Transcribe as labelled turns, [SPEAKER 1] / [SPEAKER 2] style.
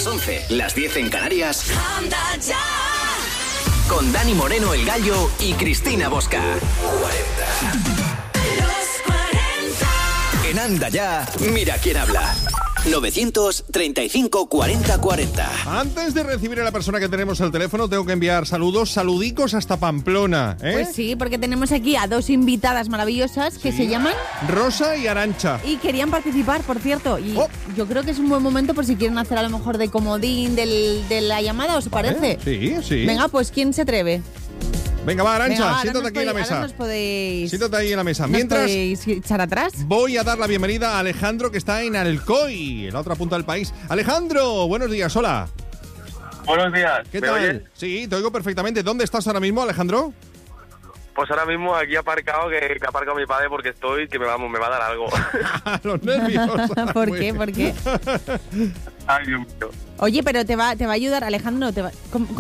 [SPEAKER 1] las 11, las 10 en Canarias. Anda ya. Con Dani Moreno, el Gallo, y Cristina Bosca. 40. En Anda ya, mira quién habla. 935 40 40.
[SPEAKER 2] Antes de recibir a la persona que tenemos al teléfono, tengo que enviar saludicos hasta Pamplona, ¿eh?
[SPEAKER 3] Pues sí, porque tenemos aquí a dos invitadas maravillosas que se llaman
[SPEAKER 2] Rosa y Arantxa.
[SPEAKER 3] Y querían participar, por cierto. Y yo creo que es un buen momento por si quieren hacer a lo mejor de comodín de la llamada, ¿os parece?
[SPEAKER 2] Sí.
[SPEAKER 3] Venga, pues ¿quién se atreve?
[SPEAKER 2] Venga, va, Arantxa,
[SPEAKER 3] Venga,
[SPEAKER 2] siéntate aquí en la mesa. Siéntate ahí en la mesa. Mientras,
[SPEAKER 3] podéis echar atrás.
[SPEAKER 2] Voy a dar la bienvenida a Alejandro, que está en Alcoy, en la otra punta del país. Alejandro, buenos días, hola.
[SPEAKER 4] Buenos días.
[SPEAKER 2] ¿Qué tal?
[SPEAKER 4] Oyes?
[SPEAKER 2] Sí, te oigo perfectamente. ¿Dónde estás ahora mismo, Alejandro?
[SPEAKER 4] Pues ahora mismo aquí aparcado, que ha aparcado mi padre porque estoy, que me va a dar algo.
[SPEAKER 2] Los nervios.
[SPEAKER 3] ¿Por qué? ¿Por qué?
[SPEAKER 4] Ay, Dios mío.
[SPEAKER 3] Oye, pero te va a ayudar, Alejandro. ¿Cómo